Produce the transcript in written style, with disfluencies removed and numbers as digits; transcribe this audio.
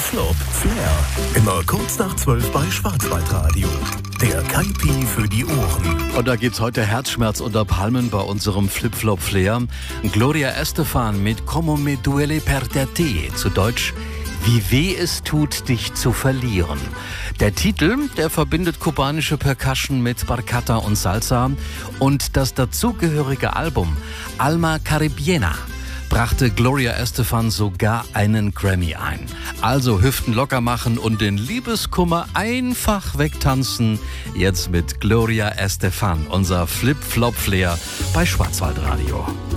Flip-Flop Flair. Immer kurz nach 12 bei Schwarzwaldradio. Der Kaipi für die Ohren. Und da gibt's heute Herzschmerz unter Palmen bei unserem Flip-Flop Flair. Gloria Estefan mit Como me duele perderte. Zu Deutsch: Wie weh es tut, dich zu verlieren. Der Titel, der verbindet kubanische Percussion mit Bachata und Salsa. Und das dazugehörige Album Alma Caribeña brachte Gloria Estefan sogar einen Grammy ein. Also Hüften locker machen und den Liebeskummer einfach wegtanzen. Jetzt mit Gloria Estefan, unser Flip-Flop-Flair bei Schwarzwaldradio.